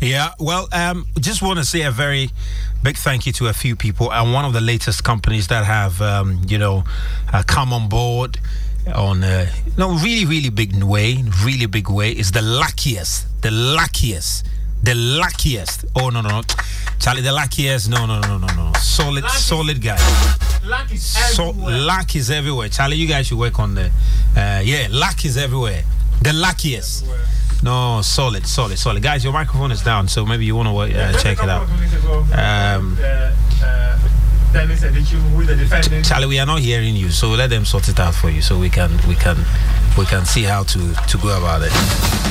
Yeah, well, just want to say a very big thank you to a few people, and one of the latest companies that have, come on board on really, really big way is the luckiest. Oh no, Charlie, the luckiest. No. Solid guy. Luck is everywhere. Luck is everywhere. Charlie, you guys should work on the. Luck is everywhere. The luckiest. Everywhere. No, solid. Guys, your microphone is down, so maybe you want to check it out. Dennis Edichu, who is the defendant. Charlie, we are not hearing you, so let them sort it out for you, so we can see how to go about it.